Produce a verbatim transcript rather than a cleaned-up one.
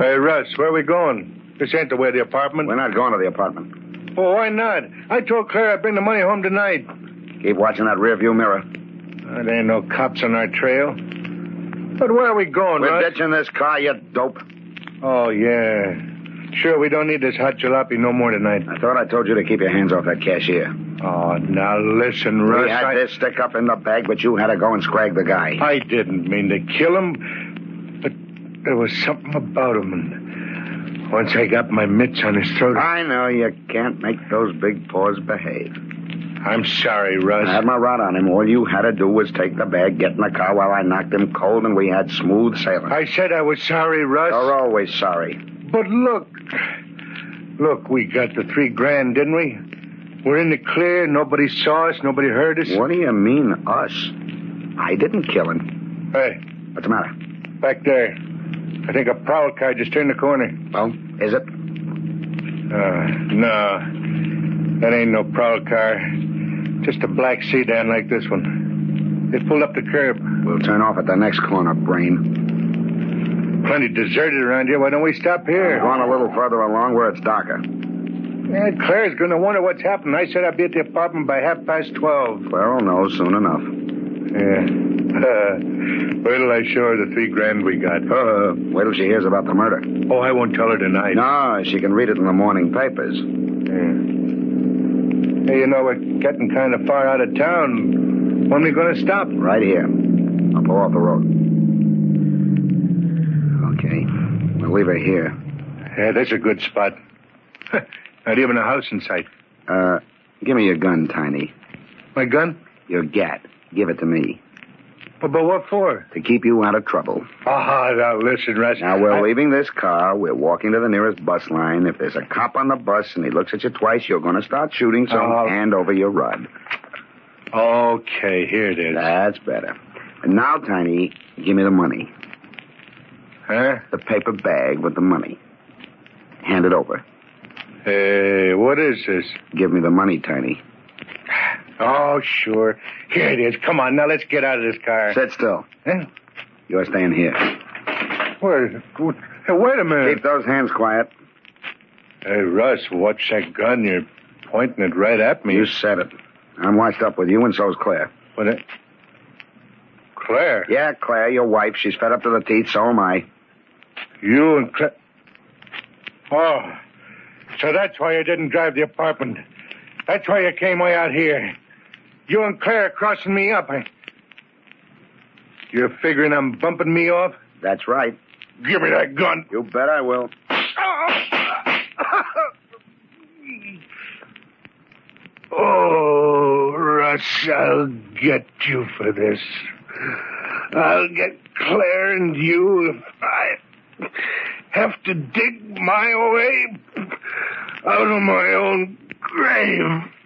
Hey, Russ, where are we going? This ain't the way to the apartment. We're not going to the apartment. Well, why not? I told Claire I'd bring the money home tonight. Keep watching that rearview mirror. There ain't no cops on our trail. But where are we going, We're Russ? ditching this car, you dope. Oh, yeah. Sure, we don't need this hot jalopy no more tonight. I thought I told you to keep your hands off that cashier. Oh, now listen, Russ. We had I... this stick up in the bag, but you had to go and scrag the guy. I didn't mean to kill him, but there was something about him, and once I got my mitts on his throat... I know you can't make those big paws behave. I'm sorry, Russ. I had my rod on him. All you had to do was take the bag, get in the car while I knocked him cold, and we had smooth sailing. I said I was sorry, Russ. You're always sorry. But look, look, we got the three grand, didn't we? We're in the clear. Nobody saw us. Nobody heard us. What do you mean, us? I didn't kill him. Hey. What's the matter? Back there. I think a prowl car just turned the corner. Oh, is it? Uh, no. That ain't no prowl car. Just a black sedan like this one. They pulled up the curb. We'll turn off at the next corner, brain. Plenty deserted around here. Why don't we stop here? Go on a little further along where it's darker. Yeah, Claire's going to wonder what's happened. I said I'd be at the apartment by half past twelve. Claire will know soon enough. Yeah. Uh, wait till I show her the three grand we got. Uh, wait till she hears about the murder. Oh, I won't tell her tonight. No, she can read it in the morning papers. Yeah. Hey, you know, we're getting kind of far out of town. When are we going to stop? Right here. I'll pull off the road. Okay. We'll leave her here. Yeah, that's a good spot. Not even a house in sight. Uh, give me your gun, Tiny. My gun? Your gat. Give it to me. But, but what for? To keep you out of trouble. Ah, now listen, Russ. Now, we're I... leaving this car. We're walking to the nearest bus line. If there's a cop on the bus and he looks at you twice, you're going to start shooting, so Uh, hand over your rod. Okay, here it is. That's better. And now, Tiny, give me the money. Huh? The paper bag with the money. Hand it over. Hey, what is this? Give me the money, Tiny. Oh, sure. Here it is. Come on, now let's get out of this car. Sit still. Huh? You're staying here. Wait, wait a minute. Keep those hands quiet. Hey, Russ, watch that gun. You're pointing it right at me. You said it. I'm washed up with you, and so's Claire. What? It... Claire? Yeah, Claire, your wife. She's fed up to the teeth, so am I. You and Claire... Oh, so that's why you didn't drive the apartment. That's why you came way out here. You and Claire crossing me up. You're figuring I'm bumping me off? That's right. Give me that gun. You bet I will. Oh, Russ, I'll get you for this. I'll get Claire and you if I have to dig my way out of my own grave.